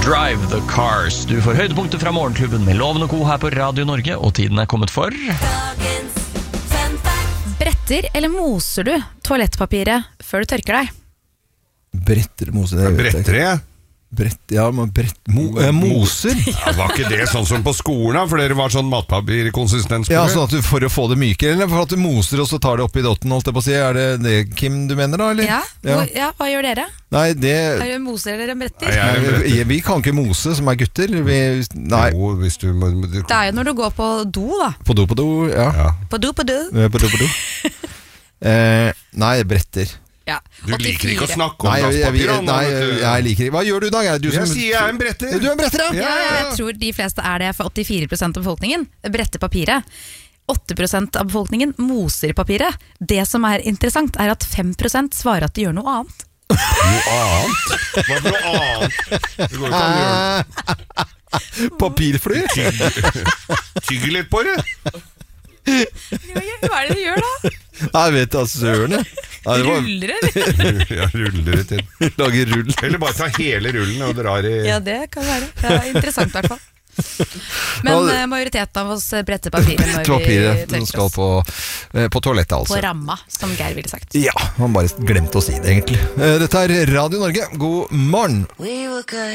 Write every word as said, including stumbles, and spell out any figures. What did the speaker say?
Drive the Cars. Du får høydepunkter fra morgenklubben med Loven og Co her på Radio Norge, og tiden er kommet for Dagens fun fact. Bretter eller moser du toalettpapiret før du tørker deg? Bretter, moser det Bretter jeg? Brett, ja, men brett, mo, eh, moser ja, var ikke det sånn som på skolen da? For dere var sånn matpapirkonsistens på Ja, det? sånn at du for å få det myke Eller for at du moser og så tar det opp i dotten holdt jeg på å si. Er det det, Kim, du mener da? Eller? Ja, ja. Hvor, ja hva gjør dere? Nei, det Er det en moser eller en bretter? Nei, jeg er en bretter. vi, vi kan ikke mose som er gutter vi, Nei, Jo, hvis du, må- du Det er jo når du går på do da. på do på do Ja, ja. På do på do. Eh, på do på do eh, Nei, bretter Ja. Du liker ikke å snakke om Nei, jeg, jeg, dasspapir da, jeg, nei, vet du. jeg liker ikke Hva gjør du da? Er du Jeg som, sier jeg er en bretter Du er en bretter, ja? Ja, ja, jeg tror de fleste er det for åttifire prosent av befolkningen. Bretter papiret. åtte prosent av befolkningen moser papiret. Det som er interessant er at fem prosent svarer at de gjør noe annet. Noe annet? Hva for noe annet? Det går ikke an å gjøre Papirfly? Tygge, tygge litt på det Hva er det de gjør da? Jeg vet da, søren jeg. Nei, det var- Ruller eller? Ja, ruller det til Lager rull Eller bare ta hele rullen og drar i Ja, det kan være. Det er interessant i hvert fall. Men Ja, det- uh, majoriteten av oss bretter papiret når vi Papiret som tørker skal oss. på, eh, på toalettet altså På ramma, som Geir ville sagt. Ja, han bare glemte å si det egentlig Eh, Dette er Radio Norge, god morgen We were good.